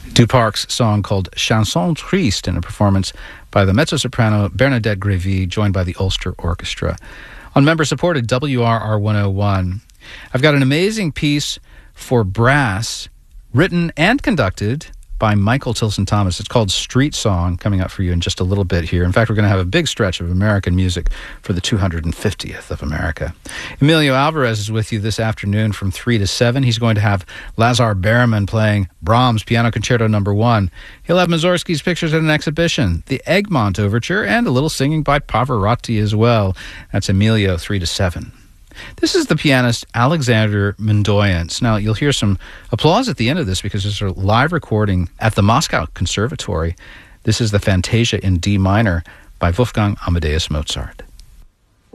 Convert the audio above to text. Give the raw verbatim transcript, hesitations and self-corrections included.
Duparc's song called Chanson Triste in a performance by the mezzo-soprano Bernadette Grévy, joined by the Ulster Orchestra. On member-supported W R R one oh one, I've got an amazing piece for brass, written and conducted by Michael Tilson Thomas. It's called Street Song, coming up for you in just a little bit here. In fact, we're going to have a big stretch of American music for the two hundred fiftieth of America. Emilio Alvarez is with you this afternoon from three to seven. He's going to have Lazar Berman playing Brahms Piano Concerto Number One. He'll have Mussorgsky's pictures at an exhibition, the Egmont Overture, and a little singing by Pavarotti as well. That's Emilio, three to seven. This is the pianist Alexander Mendoyans. Now, you'll hear some applause at the end of this because it's a live recording at the Moscow Conservatory. This is the Fantasia in D minor by Wolfgang Amadeus Mozart.